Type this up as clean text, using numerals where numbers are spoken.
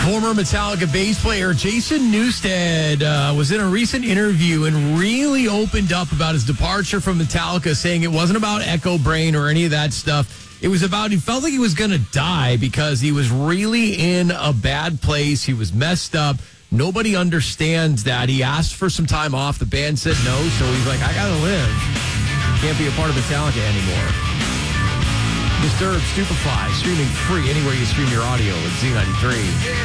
Former Metallica bass player Jason Newsted was in a recent interview and really opened up about his departure from Metallica, saying it wasn't about Echo Brain or any of that stuff. It was about, he felt like he was going to die because he was really in a bad place. He was messed up. Nobody understands that. He asked for some time off. The band said no, so he's like, I got to live. Can't be a part of Metallica anymore. Disturbed, Stupefy, streaming free anywhere you stream your audio at Z93.